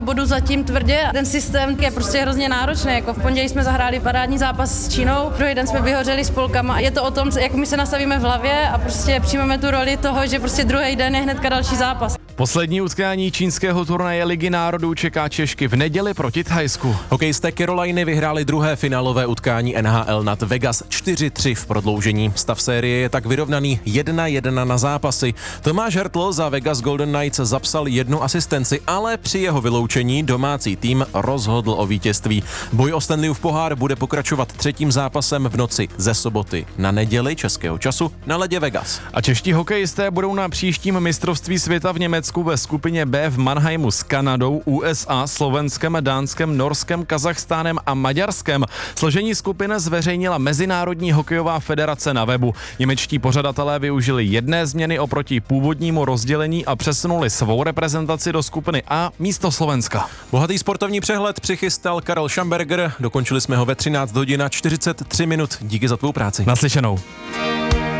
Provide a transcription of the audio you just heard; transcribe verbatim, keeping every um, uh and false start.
Budu zatím tvrdě, ten systém je prostě hrozně náročný, jako v pondělí jsme zahráli parádní zápas s Čínou, druhý den jsme vyhořeli s Polkama. Je to o tom, jak my se nastavíme v hlavě a prostě přijmeme tu roli toho, že prostě druhý den je hnedka další zápas. Poslední utkání čínského turnaje Ligy národů čeká Češky v neděli proti Thajsku. Hokejisté Caroliny vyhráli druhé finálové utkání N H L nad Vegas čtyři tři v prodloužení. Stav série je tak vyrovnaný jedna jedna na zápasy. Tomáš Hertl za Vegas Golden Knights zapsal jednu asistenci, ale při jeho vyloučení domácí tým rozhodl o vítězství. Boj o Stanleyův pohár bude pokračovat třetím zápasem v noci ze soboty na neděli českého času na ledě Vegas. A čeští hokejisté budou na příštím mistrovství světa v Německu ve skupině B v Mannheimu s Kanadou, U S A, Slovenskem, Dánskem, Norskem, Kazachstánem a Maďarskem. Složení skupiny zveřejnila Mezinárodní hokejová federace na webu. Němečtí pořadatelé využili jedné změny oproti původnímu rozdělení a přesunuli svou reprezentaci do skupiny A místo Slovenska. Bohatý sportovní přehled přichystal Karel Schamberger. Dokončili jsme ho ve třináct hodin a čtyřicet tři minut. Díky za tvou práci. Naslyšenou.